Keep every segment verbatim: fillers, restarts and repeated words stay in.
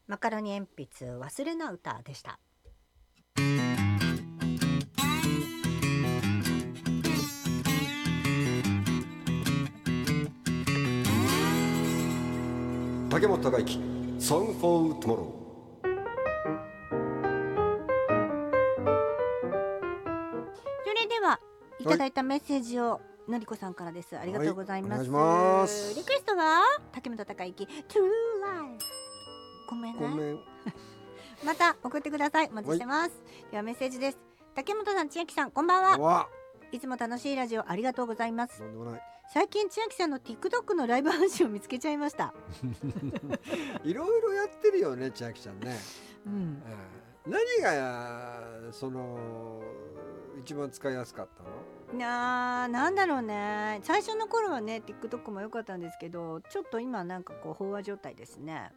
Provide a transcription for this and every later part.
マカロニ鉛筆忘れな歌でした。 竹本孝之 Song for Tomorrow。 それではいただいたメッセージをのりこさんからです。ありがとうございます。 はい、お願いします。 リクエストは竹本孝之 True Life。 ごめんね、 ごめんまた送ってください。お待ちしてます。ではメッセージです。竹本さん、千秋さん、こんばんは。いつも楽しいラジオありがとうございます。 なんでもない。最近千秋さんの TikTok のライブ配信を見つけちゃいました。 いろいろやってるよね、千秋ちゃんね、 うんえー、何がその一番使いやすかったの？ ななんだろうね。最初の頃はね TikTok も良かったんですけど、ちょっと今なんかこう飽和状態ですね。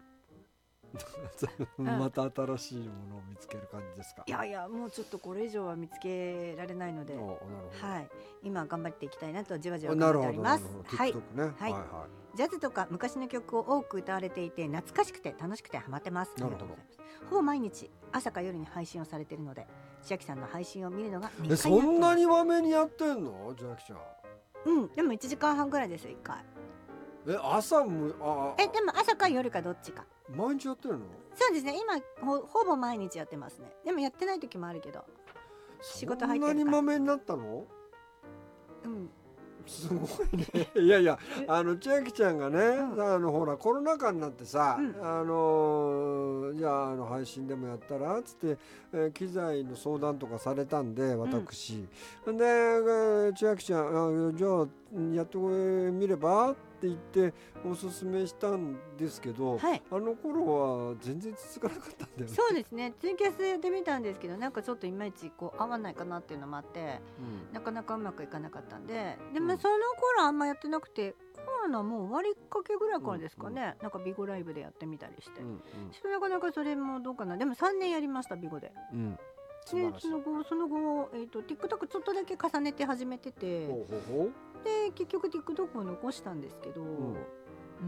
また新しいものを見つける感じですか？ いやいや、もうちょっとこれ以上は見つけられないので、はい、今頑張っていきたいなとじわじわ頑張っております。はい、はいはい、ジャズとか昔の曲を多く歌われていて懐かしくて楽しくてハマってます。ありがとうございます。ほぼ毎日朝か夜に配信をされているので、千秋さんの配信を見るのが日課になってます。 そんなにまめにやってんの、千秋ちゃん？ うん、でもいちじかんはんぐらいですよ、いっかい。 え、朝もあえ、でも朝か夜かどっちか。 毎日やってるの？ そうですね、今 ほ, ほぼ毎日やってますね。でもやってない時もあるけど、仕事入ってるから。 そんなにまめになったの？ うん、 すごいね。いやいや、あの千秋ちゃんがね、うん、あのほらコロナ禍になってさ、うん、あのじゃあ、あの配信でもやったらっつって、えー、機材の相談とかされたんで私、うん、で千秋ちゃん、あじゃあやってみればって言っておすすめしたんですけど、はい、あの頃は全然続かなかったんだよね。 そうですね、ツイキャスやってみたんですけど、なんかちょっといまいちこう合わないかなっていうのもあって、うん、なかなかうまくいかなかったんで、でもその頃あんまやってなくて、コロナもう終わりかけぐらいからですかね、うんうん、なんかビゴライブでやってみたりして、うんうん、なかなかそれもどうかな。でもさんねんやりました、ビゴで、うん、でその後その後、えーと、TikTok ちょっとだけ重ねて始めてて、ほうほうほう、で結局 TikTok を残したんですけど、うん、 うん、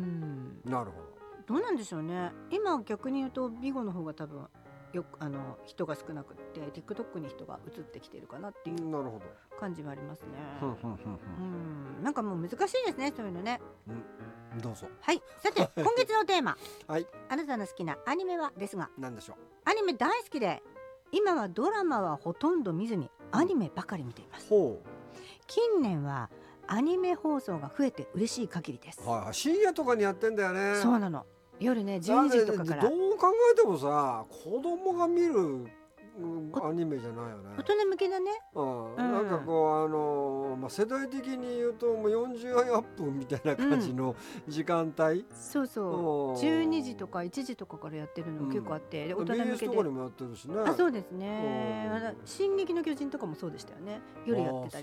なるほどどうなんでしょうね。今逆に言うとビゴの方が多分よくあの人が少なくって TikTok に人が移ってきてるかなっていう感じはありますね。うん、なんかもう難しいですね、そういうのね。 うん、どうぞ。 はい、さて今月のテーマ、 はい、 あなたの好きなアニメはですが、 何でしょう。 アニメ大好きで今はドラマはほとんど見ずにアニメばかり見ています。 ほう。 近年はアニメ放送が増えて嬉しい限りです。 はい、深夜とかにやってんだよね。 そうなの、夜ねじゅうにじとかから。 どう考えてもさ、子供が見るアニメじゃないよね。 大人向けだね。 うん、なんかこうあのーまあ、世代的に言うともうよんじゅうアップみたいな感じの時間帯、うん、 そうそう、じゅうにじとかいちじとかからやってるの結構あって、うん、 で大人向けで ビーエス とかにもやってるしね。 あ、そうですね。進撃の巨人とかもそうでしたよね、夜やってたり